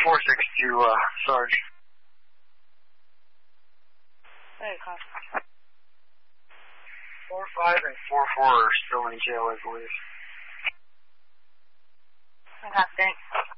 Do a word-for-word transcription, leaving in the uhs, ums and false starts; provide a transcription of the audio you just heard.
four six two, uh, Sarge. Hey, huh? Four five and four four are still in jail, I believe. Okay, thanks.